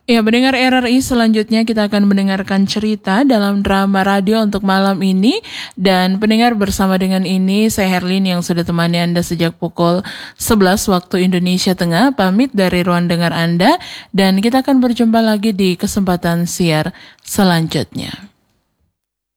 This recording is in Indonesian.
Ya, pendengar RRI, selanjutnya kita akan mendengarkan cerita dalam drama radio untuk malam ini. Dan pendengar, bersama dengan ini, saya Herlin yang sudah temani Anda sejak pukul 11 waktu Indonesia Tengah, pamit dari ruang dengar Anda. Dan kita akan berjumpa lagi di kesempatan siar selanjutnya.